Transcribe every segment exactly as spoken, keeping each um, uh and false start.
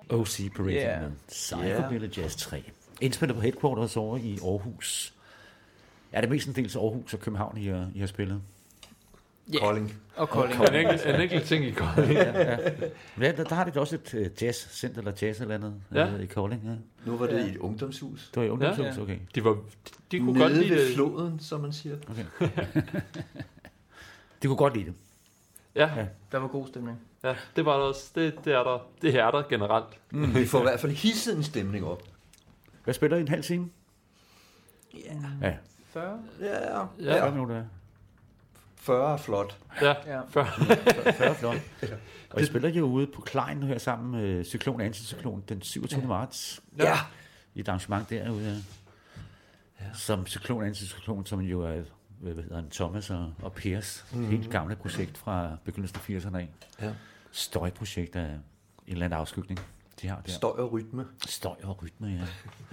O C Parade Yeah. med Psychobilly Jazz tre. Indspillet på Headquarters over i Aarhus. Er det mestendels Aarhus og København, I har, I har spillet? Yeah. Kolding. Og Kolding. En enkelt, en enkelt ting i Kolding. ja, ja. Ja, der, der har de da også et uh, jazzcenter eller jazz eller andet ja. uh, i Kolding. Ja. Nu var det ja. i et ungdomshus. Det var i et ungdomshus, ja. okay. De, var, de, de kunne Nede godt lide ved det. floden, som man siger. Okay. De kunne godt lide det. Ja. ja. Der var god stemning. Ja, det var der også. Det, det er der. Det er der generelt. Mm. Vi får i hvert fald hisset en stemning op. Hvad spiller I en halv time? Yeah. Ja. fyrre? Ja, ja. fyrre minutter. fyrre er flot. Ja, ja. fyrre. fyrre er flot. Og I spiller jo ude på Klein her sammen med Cyklon og Anticyklon den syvogtyvende marts. Ja. I et arrangement derude. Ja. Som Cyklon og Anticyklon, som jo er hvad hedder han, Thomas og, og Pers. Mm-hmm. Helt gamle projekt fra begyndelsen af firserne af. Ja. Støjprojekt af en eller anden afskygning. De har der. Støj og rytme. Støj og rytme, ja.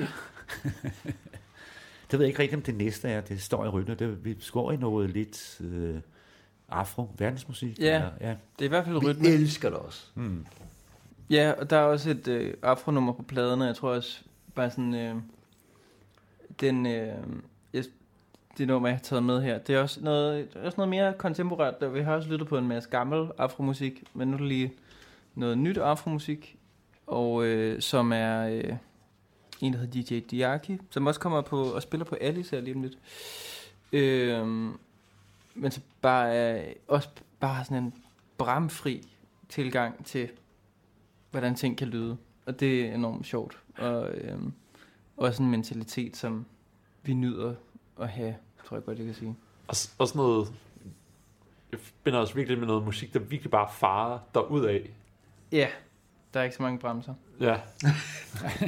Det ved jeg ikke rigtig, om det næste er. Det er støj og rytme. Det, vi skår i noget lidt øh, afro, verdensmusik. Ja, eller, ja, det er i hvert fald rytme. Vi elsker det også. Mm. Ja, og der er også et øh, afronummer på pladerne. Jeg tror også bare sådan... Øh, den... Øh, jeg, det nummer, jeg har taget med her. Det er også noget, det er også noget mere kontemporært. Vi har også lyttet på en masse gammel afromusik, men nu er det lige noget nyt afromusik, og øh, som er øh, en, der hedder D J Diaki, som også kommer på og spiller på Alice her lige om lidt. Øh, men så bare er også bare sådan en bramfri tilgang til, hvordan ting kan lyde. Og det er enormt sjovt. Og øh, også en mentalitet, som vi nyder at have, tror jeg godt, jeg kan sige. Og også noget, jeg binder også virkelig med noget musik, der virkelig bare farer derudad. Ja, der er ikke så mange bremser. Ja.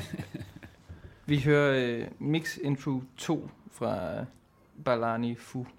Vi hører uh, Mix Intro to fra Balani Fu.